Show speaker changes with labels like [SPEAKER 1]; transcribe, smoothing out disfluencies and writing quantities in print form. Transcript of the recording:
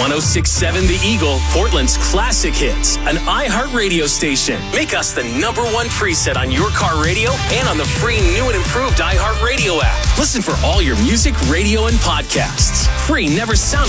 [SPEAKER 1] 1067 The Eagle, Portland's classic hits, an iHeart radio station. Make us the #1 preset on your car radio and on the free new and improved iHeart Radio app. Listen for all your music, radio, and podcasts. Free never sounded